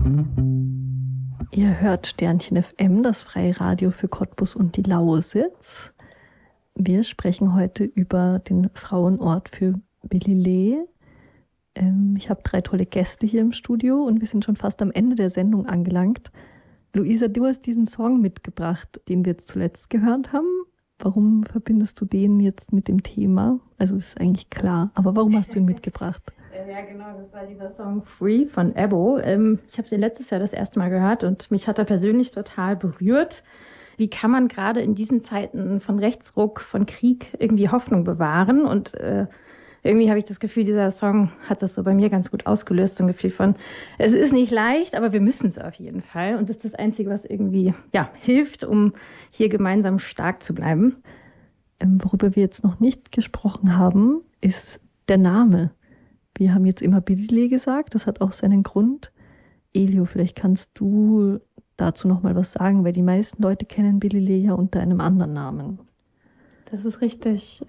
Ihr hört Sternchen FM, das freie Radio für Cottbus und die Lausitz. Wir sprechen heute über den Frauenort für Bellelay. Ich habe 3 tolle Gäste hier im Studio und wir sind schon fast am Ende der Sendung angelangt. Luisa, du hast diesen Song mitgebracht, den wir jetzt zuletzt gehört haben. Warum verbindest du den jetzt mit dem Thema? Also ist eigentlich klar, aber warum hast du ihn mitgebracht? Ja, genau, das war dieser Song Free von Ebo. Ich habe den letztes Jahr das erste Mal gehört und mich hat er persönlich total berührt. Wie kann man gerade in diesen Zeiten von Rechtsruck, von Krieg irgendwie Hoffnung bewahren? Und irgendwie habe ich das Gefühl, dieser Song hat das so bei mir ganz gut ausgelöst. So ein Gefühl von, es ist nicht leicht, aber wir müssen es auf jeden Fall. Und das ist das Einzige, was irgendwie hilft, um hier gemeinsam stark zu bleiben. Worüber wir jetzt noch nicht gesprochen haben, ist der Name. Wir haben jetzt immer Bellelay gesagt, das hat auch seinen Grund. Elio, vielleicht kannst du dazu noch mal was sagen, weil die meisten Leute kennen Bellelay ja unter einem anderen Namen. Das ist richtig.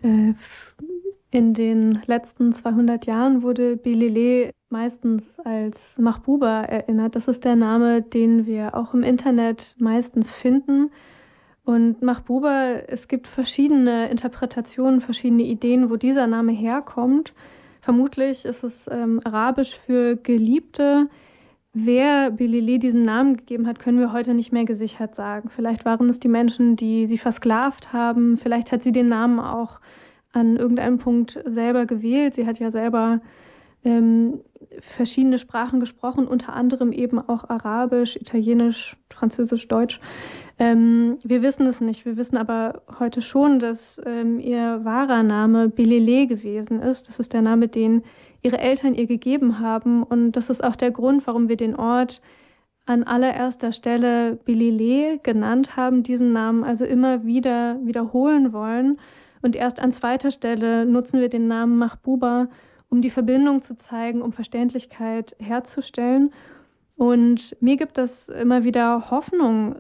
In den letzten 200 Jahren wurde Bellelay meistens als Mahbuba erinnert. Das ist der Name, den wir auch im Internet meistens finden. Und Mahbuba, es gibt verschiedene Interpretationen, verschiedene Ideen, wo dieser Name herkommt. Vermutlich ist es arabisch für Geliebte. Wer Bellelay diesen Namen gegeben hat, können wir heute nicht mehr gesichert sagen. Vielleicht waren es die Menschen, die sie versklavt haben. Vielleicht hat sie den Namen auch an irgendeinem Punkt selber gewählt. Sie hat ja selber verschiedene Sprachen gesprochen, unter anderem eben auch Arabisch, Italienisch, Französisch, Deutsch. Wir wissen es nicht. Wir wissen aber heute schon, dass ihr wahrer Name Bellelay gewesen ist. Das ist der Name, den ihre Eltern ihr gegeben haben. Und das ist auch der Grund, warum wir den Ort an allererster Stelle Bellelay genannt haben, diesen Namen also immer wieder wiederholen wollen. Und erst an zweiter Stelle nutzen wir den Namen Mahbuba, um die Verbindung zu zeigen, um Verständlichkeit herzustellen. Und mir gibt es immer wieder Hoffnung,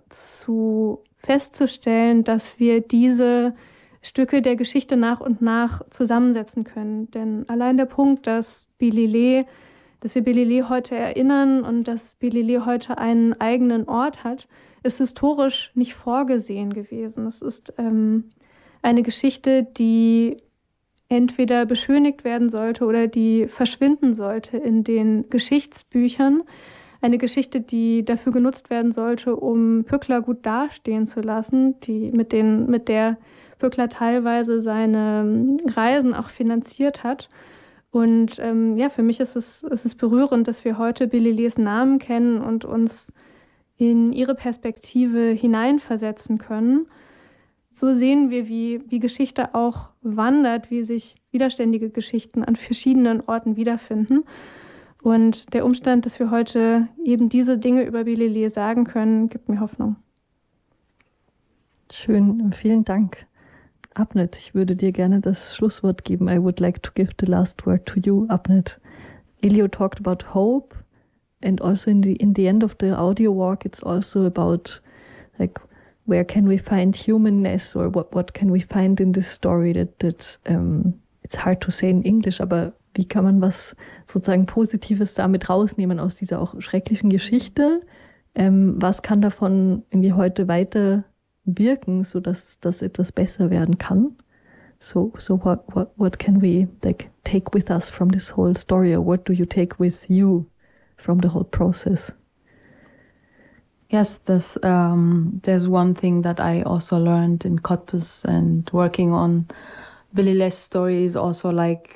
festzustellen, dass wir diese Stücke der Geschichte nach und nach zusammensetzen können. Denn allein der Punkt, dass wir Bellelay heute erinnern und dass Bellelay heute einen eigenen Ort hat, ist historisch nicht vorgesehen gewesen. Es ist eine Geschichte, die entweder beschönigt werden sollte oder die verschwinden sollte in den Geschichtsbüchern. Eine Geschichte, die dafür genutzt werden sollte, um Pückler gut dastehen zu lassen, mit der Pückler teilweise seine Reisen auch finanziert hat. Und für mich ist es berührend, dass wir heute Bellelays Namen kennen und uns in ihre Perspektive hineinversetzen können. So sehen wir, wie Geschichte auch wandert, wie sich widerständige Geschichten an verschiedenen Orten wiederfinden. Und der Umstand, dass wir heute eben diese Dinge über Bellelay sagen können, gibt mir Hoffnung. Schön, vielen Dank. Abnet, ich würde dir gerne das Schlusswort geben. I would like to give the last word to you, Abnet. Elio talked about hope, and also in the end of the audio walk, it's also about like where can we find humanness, or what can we find in this story that it's hard to say in English, aber wie kann man was sozusagen Positives damit rausnehmen aus dieser auch schrecklichen Geschichte? Was kann davon irgendwie heute weiter wirken, sodass das etwas besser werden kann? So what can we like take with us from this whole story, or what do you take with you from the whole process? Yes, there's one thing that I also learned in Cottbus and working on Bellelay's story is also like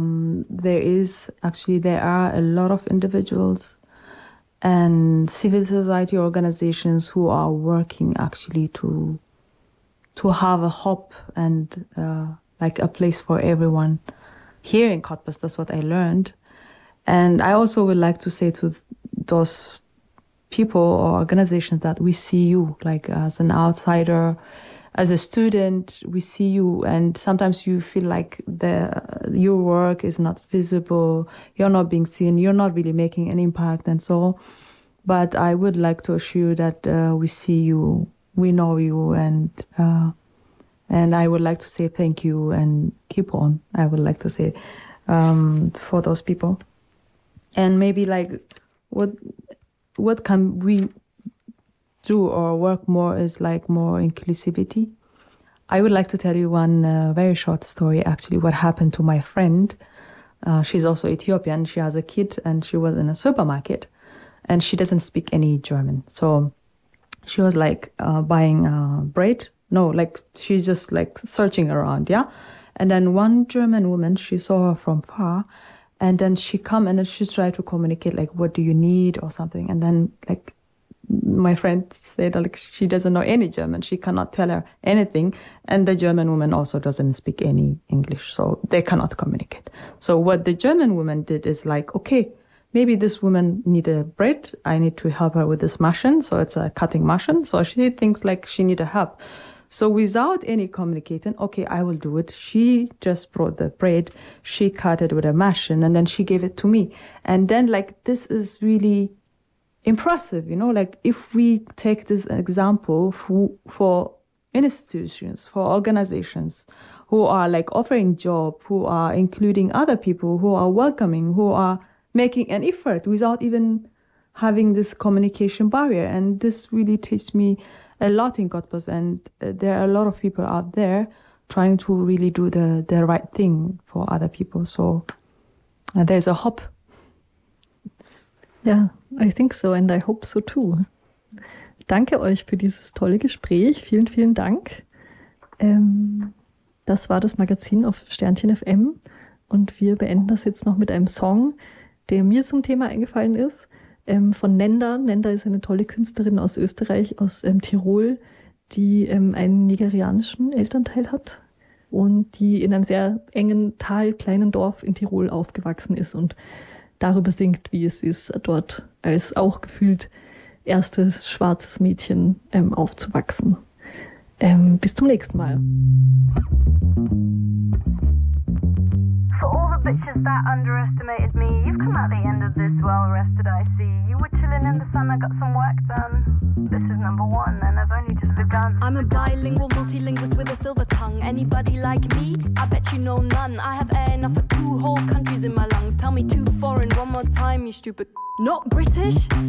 there are a lot of individuals and civil society organizations who are working actually to have a hope and like a place for everyone here in Cottbus. That's what I learned, and I also would like to say to those people or organizations that we see you, like as an outsider, as a student, we see you, and sometimes you feel like your work is not visible, you're not being seen, you're not really making an impact, and so. But I would like to assure you that we see you, we know you, and I would like to say thank you and keep on. I would like to say for those people, and maybe like what what can we do or work more is like more inclusivity. I would like to tell you one very short story, actually, what happened to my friend. She's also Ethiopian. She has a kid and she was in a supermarket and she doesn't speak any German. So she was like buying bread. No, like she's just like searching around, yeah? And then one German woman, she saw her from far and then she come and then she tried to communicate like, what do you need or something? And then like my friend said like she doesn't know any German. She cannot tell her anything. And the German woman also doesn't speak any English. So they cannot communicate. So what the German woman did is like, okay, maybe this woman need a bread. I need to help her with this machine. So it's a cutting machine. So she thinks like she need a help. So without any communicating, okay, I will do it. She just brought the bread. She cut it with a machine and then she gave it to me. And then like, this is really impressive, you know, like if we take this example for institutions, for organizations who are like offering job, who are including other people, who are welcoming, who are making an effort without even having this communication barrier. And this really teaches me a lot in Cottbus. And there are a lot of people out there trying to really do the right thing for other people. So there's a hope. Ja, I think so and I hope so too. Danke euch für dieses tolle Gespräch. Vielen, vielen Dank. Das war das Magazin auf Sternchen FM und wir beenden das jetzt noch mit einem Song, der mir zum Thema eingefallen ist, von Nenda. Nenda ist eine tolle Künstlerin aus Österreich, aus Tirol, die einen nigerianischen Elternteil hat und die in einem sehr engen Tal, kleinen Dorf in Tirol aufgewachsen ist und darüber singt, wie es ist, dort als auch gefühlt erstes schwarzes Mädchen aufzuwachsen. Bis zum nächsten Mal. For all the bitches that underestimated me, you've come out the end of this well rested, I see. You were chilling in the sun, I got some work done. This is number one and I've only just begun. I'm a bilingual multilingualist with a silver tongue. Anybody like me? I bet you know none. I have air enough for 2 whole countries in my lungs. Tell me 2 foreign one more time, you stupid. Not British?